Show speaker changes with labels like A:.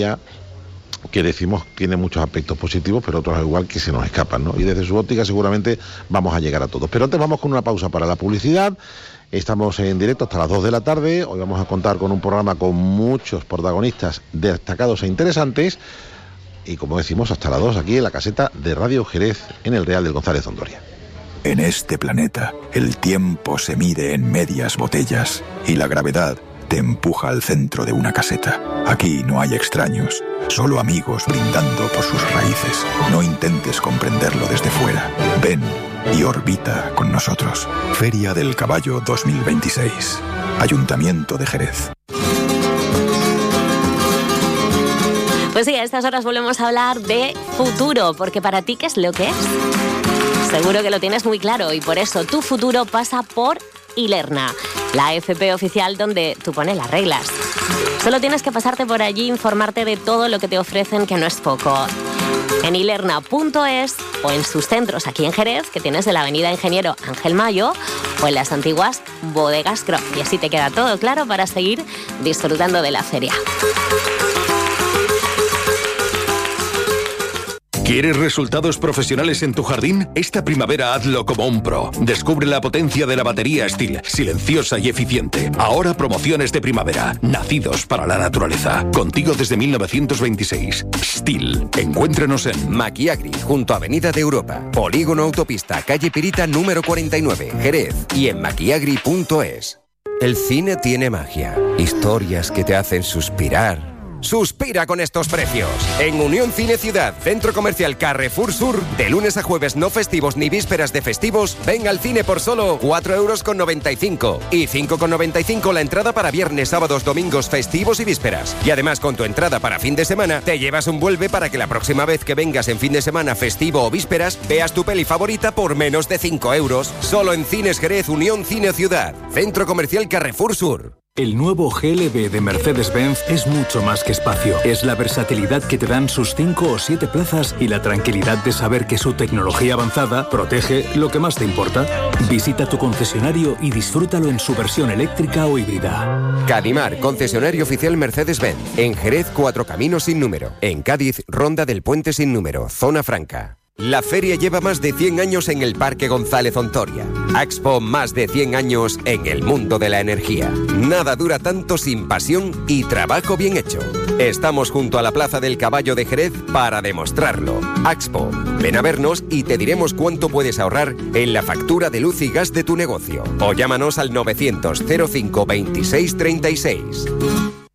A: que decimos tiene muchos aspectos positivos, pero otros igual que se nos escapan, ¿no? Y desde su óptica seguramente vamos a llegar a todos. Pero antes vamos con una pausa para la publicidad. Estamos en directo hasta las 2 de la tarde. Hoy vamos a contar con un programa con muchos protagonistas destacados e interesantes. Y como decimos, hasta las 2 aquí en la caseta de Radio Jerez, en el Real del González Ondoria.
B: En este planeta, el tiempo se mide en medias botellas y la gravedad te empuja al centro de una caseta. Aquí no hay extraños, solo amigos brindando por sus raíces. No intentes comprenderlo desde fuera. Ven y orbita con nosotros. Feria del Caballo 2026. Ayuntamiento de Jerez.
C: Pues sí, a estas horas volvemos a hablar de futuro, porque para ti, ¿qué es lo que es? Seguro que lo tienes muy claro y por eso tu futuro pasa por Ilerna, la FP oficial donde tú pones las reglas. Solo tienes que pasarte por allí, informarte de todo lo que te ofrecen, que no es poco. En ilerna.es o en sus centros aquí en Jerez, que tienes en la avenida Ingeniero Ángel Mayo, o en las antiguas bodegas Croft. Y así te queda todo claro para seguir disfrutando de la feria.
D: ¿Quieres resultados profesionales en tu jardín? Esta primavera hazlo como un pro. Descubre la potencia de la batería Stihl, silenciosa y eficiente. Ahora promociones de primavera, nacidos para la naturaleza. Contigo desde 1926. Stihl. Encuéntranos en
E: Maquiagri, junto a Avenida de Europa. Polígono Autopista, calle Pirita número 49, Jerez. Y en maquiagri.es. El cine tiene magia. Historias que te hacen suspirar. ¡Suspira con estos precios! En Unión Cine Ciudad, Centro Comercial Carrefour Sur, de lunes a jueves no festivos ni vísperas de festivos, ven al cine por solo 4,95 € y 5,95 la entrada para viernes, sábados, domingos, festivos y vísperas. Y además con tu entrada para fin de semana, te llevas un vuelve para que la próxima vez que vengas en fin de semana, festivo o vísperas, veas tu peli favorita por menos de 5 €. Solo en Cines Jerez, Unión Cine Ciudad, Centro Comercial Carrefour Sur.
F: El nuevo GLB de Mercedes-Benz es mucho más que espacio. Es la versatilidad que te dan sus 5 o 7 plazas y la tranquilidad de saber que su tecnología avanzada protege lo que más te importa. Visita tu concesionario y disfrútalo en su versión eléctrica o híbrida.
E: Cadimar, concesionario oficial Mercedes-Benz. En Jerez, 4 Caminos sin número. En Cádiz, Ronda del Puente sin número, Zona Franca. La feria lleva más de 100 años en el Parque González Ontoria. Axpo, más de 100 años en el mundo de la energía. Nada dura tanto sin pasión y trabajo bien hecho. Estamos junto a la Plaza del Caballo de Jerez para demostrarlo. Axpo, ven a vernos y te diremos cuánto puedes ahorrar en la factura de luz y gas de tu negocio. O llámanos al 900 05 26 36.